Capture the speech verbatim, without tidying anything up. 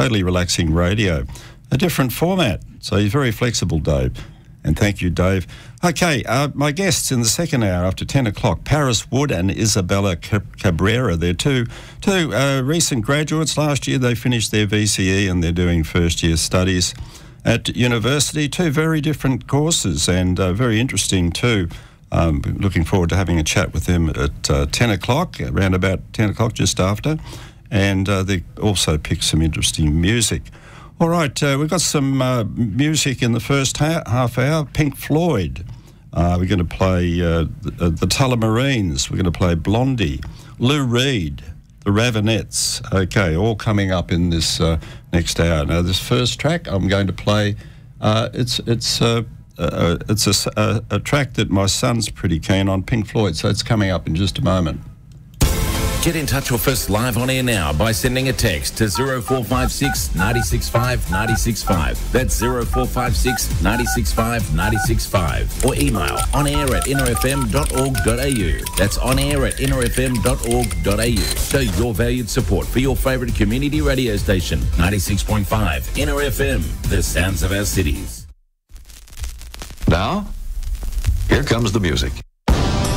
totally relaxing radio, a different format. So he's very flexible, Dave. And thank you, Dave. Okay, uh, my guests in the second hour after ten o'clock, Paris Wood and Isabella Cabrera. They're two, two uh, recent graduates. Last year they finished their V C E and they're doing first-year studies at university. Two very different courses and uh, very interesting too. Um, looking forward to having a chat with them at uh, ten o'clock, around about ten o'clock, just after. And uh, they also picked some interesting music. All right, uh, we've got some uh, music in the first ha half hour. Pink Floyd. Uh, we're going to play uh, the, uh, the Tullamarines. We're going to play Blondie. Lou Reed. The Ravenettes. Okay, all coming up in this uh, next hour. Now, this first track I'm going to play, uh, it's it's uh, uh, it's a, a, a track that my son's pretty keen on, Pink Floyd, so it's coming up in just a moment. Get in touch with us live on air now by sending a text to zero four five six, nine six five, nine six five. That's zero four five six, nine six five, nine six five. Or email onair at inner f m dot org dot a u. That's onair at inner f m dot org dot a u. Show your valued support for your favourite community radio station, ninety-six point five Inner F M, the sounds of our cities. Now, here comes the music.